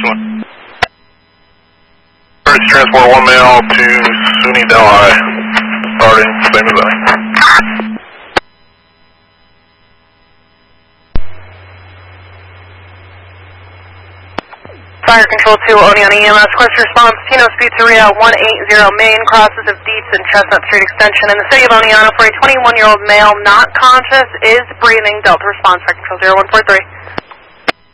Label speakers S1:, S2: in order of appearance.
S1: Transport 1 male to SUNY Delhi. Starting, same as that.
S2: Fire Control 2, Oneonta EMS, request response, Tino's Pizzeria, 180 Main, crosses of Dietz and Chestnut Street Extension in the city of Oneonta for a 21-year-old male not conscious, is breathing. Delta response, Fire Control 0143.